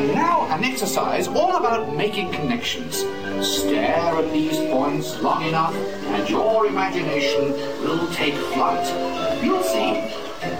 And now an exercise all about making connections. Stare at these points long enough and your imagination will take flight. You'll see.